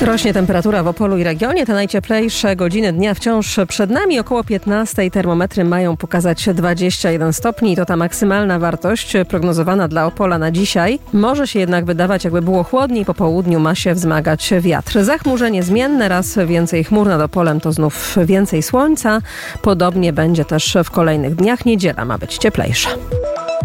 Rośnie temperatura w Opolu i regionie. Te najcieplejsze godziny dnia wciąż przed nami. Około 15 termometry mają pokazać 21 stopni. To ta maksymalna wartość prognozowana dla Opola na dzisiaj. Może się jednak wydawać, jakby było chłodniej. Po południu ma się wzmagać wiatr. Zachmurzenie zmienne, raz więcej chmur nad Opolem, to znów więcej słońca. Podobnie będzie też w kolejnych dniach. Niedziela ma być cieplejsza.